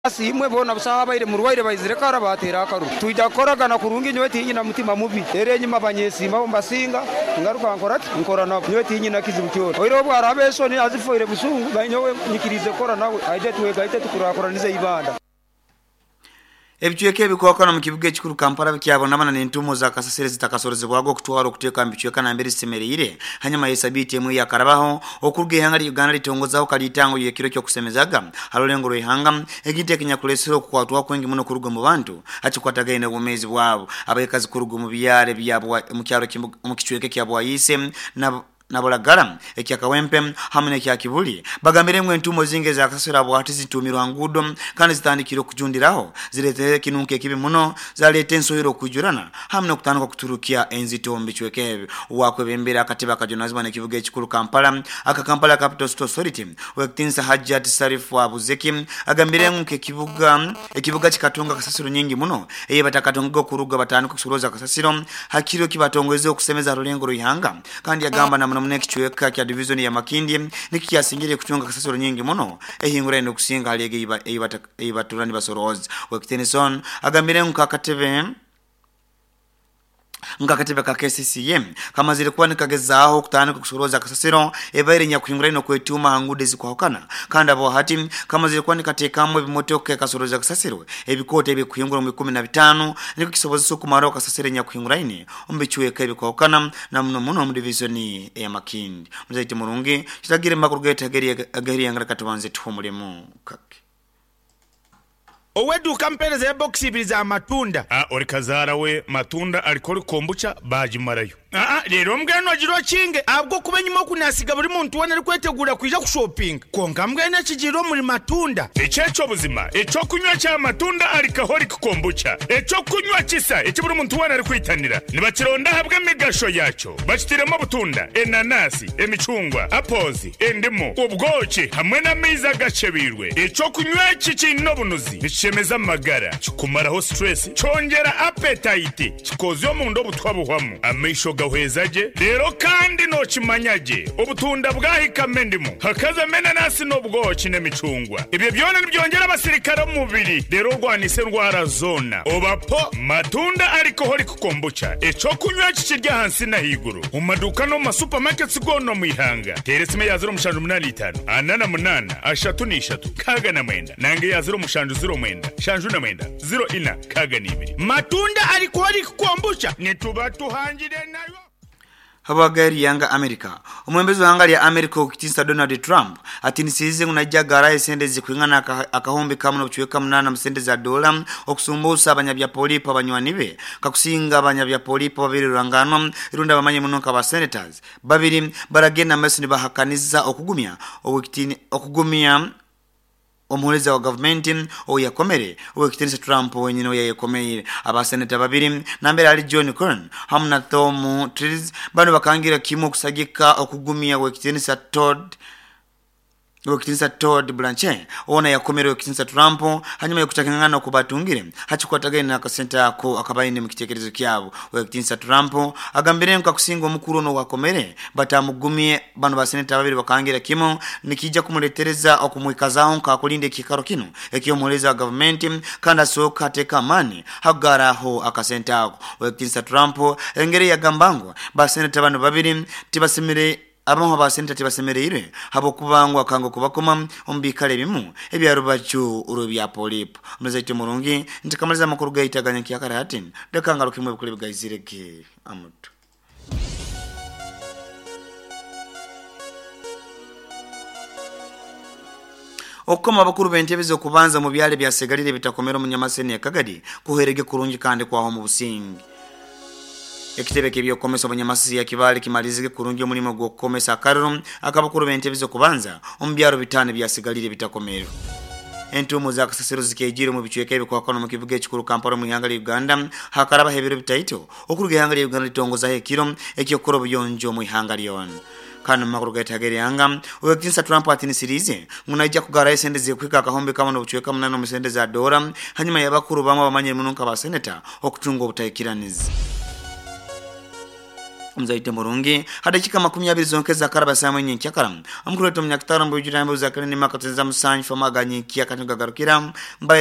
Asimwe bona busaba ire murwaire bayizire kara batera akaru tuidakoraga na kurungi nyo tinyi na mutima mubi ere nyima banyesima mbasinga ngaruka nkorati nkora na nyo tinyi na kizibu cyo oiro bwarabeso ni azifoire busungu banyowe nyikirize kora nawe aije tuwega ite tukurakoranize ibanda Ebichweke bikokono mu kibuga ekikuru Kampala bikyabonamana n'entumo za kasasire zitakasorezebwago okutwala okuteka mbichweka na mbere simerire hanyuma yesabiti emu yakarabaho okuruga ihanga li Uganda litongozaho kalitango yekiro kyo kusemezaga halolengoro ihanga egitekenya kulesero okukwatwa kwengi muno kuruga mu bantu achikwatagaine obumezi bwabo abayekazi kuruga mu biyare byabwa mu kyaro mu kichweke kyabwa yise na bolagara ekyakawempe hamwe n'ekyakibuli bagambire mwe entumo zinge za kasasira bwati zitumirwa ngudo kandi zitandikira okujundiraho ziretere kinunke kibi muno zalete ensoyiro kujurana hamwe okutandika kuturukia enzito mbichwekebe wakwebembera akatiba kajonazibwa n'ekibuga ekikuru Kampala Kampala Capital Authority wekitinsa Hajjat Sarif wa Buzeki agambire nke ekibuga kikatunga kasasiro nyingi muno eye batakatonga kuruga batandika kusuroza kasasiro hakiro kibatongweze okusemeza rolengoro ihanga kandi yagamba na mune kichweka kya division ya Makindi nikiasingire kutunga kasasiro nyingi muno ehingura ende kusinga alege ibaturani basorozi Wekitenson agambire nkakatebe ka KCCM kama zilikuwa nikagezaho kutana kusuroza kasasiro ebaire nyakuhingura ino kwetuma hangude zikwahokana kandi abo hati kama zilikuwa nikatekamwe bimotoke kasoroza kasasiro ebikote ebikuhingura mu 15 niko kisobozo kumaro kasasiro nyakuhingura ine ombichweka ebikwahokana na muno mu division ya Makindi muzaite murungi kitagire makurugeta ageri yangara katubanze tuhumulemu kake Owedu kampereza ya boxi ibiri za matunda. Orikazara we matunda alikori kombucha baji marayo. Rero mbwene ogiro kinge abwo kubenyimo kunasiga buri muntu wana ari kwetegura kuja ku shopping. Konga mbwene kigiro muri matunda. Echecho buzima, echo kunywa cha matunda alikahori kombucha. Echo kunywa kisa, echo buri muntu wana ari kwitanira. Nibakironda habwe migasho yacho. Bakitiremo butunda, enanasi, emicungwa, apozi, endimo, ubwoki hamwe na miza gacebirwe. Echo kunywa kikino bunuzi. Chemeza magara chikumaraho stress chongera appetite chikozyo mu ndo butwabuhwamo amisho gahwezaje rero kandi no chimanyaje obutunda bwahikame ndimo hakaza mena nasi no bwoki n'emicungwa ibyo byone byongera abasirikare mu mubiri rero rwanise ndwara zona obapo matunda ariko hori kukombucha echo kunywa kikirya hansi na higuru mu maduka no ma supermarkets gono mu ihanga teresime ya 085 anana munana ashatu ni ishatu kaga na mwenda nange ya 0 mwenda shanju na mwenda 0 ina kaga nibiri matunda alikori kukombucha nituba tuhangire nayo habagari yanga America umwembezo hangari ya America ukitisa Donald Trump ati nisize unajagara esende zikwingana akahombe kamwe nokuchweka munana musende za dola okusumbusa abanyabya polipo abanywanibe kakusinga abanyabya polipo babiri rangano irunda bamanye munoka ba senators babiri baragena mesini bahakaniza okugumia omuhuleza wa government oyakomere owekitinisa Trump wenyine oyakomere abaseneta babiri nambere ali John Cornyn hamna Tom Tillis bano bakangira kimo kusagika okugumia wekitinisa Todd Blanche ona yakomere wekitinisa Trump hanyuma yakutakangana kubatungire hachikwatagene na kasenta ako akabaine mukitekerezo kyabo wekitinisa Trump agambire nka kusinga omukuru no wakomere batamugumie bano baseneta babiri bakangira kimo nikija kumuletereza okumwikazaho nka kulinde kikaro kino ekiyomuleza government kandi asoka teka mani hagaraho akasenta ako wekitinisa Trump engere yagambango baseneta bano babiri tibasemere abaho basenta tibasemereire habo kubangwa kango kubakoma ombikale bimu ebyarubacho urubya polipo muzaite murungi ntikamaliza makuru gaitaganya kyakara hatin dekangalo kimwe bukule bigayizireke amuto okoma bakuru bentebezo kubanza mu byale bya segalire bitakomera mu nyamaseni ya Kagadi kuherege kurungi kandi kwaho mu busingi ekitebe kibyo komesa abanyamasi ya kibali kimalizike kurungi mulimo gwo komesa karero akabakuru bentebezo kubanza ombyaro bitane byasigalire bitakomero entumo za kasasiro zikejire mu bichweke bikwakono mu kivuga ekikuru Kampala mu ihanga Uganda hakaraba hebero bitaito okuruga ihanga Uganda litongoza hekiro ekiyokoro buyonjo mu ihanga lyon kana makuru gatagere yanga wekitinisa Trump atinisirize munajja kugara esende zikwika akahombe kama no buchweka munano musende za dora hanyuma yabakuru bamwe bamanye munonka ba senator okutunga obutayikiraniza mzaite murungi hadakika 20 zonkeza karaba samwe nyinkya karam amkuleto mnyakitara mbujurambo zakane makateza musanyi famaganye kya katunga garukira mbaye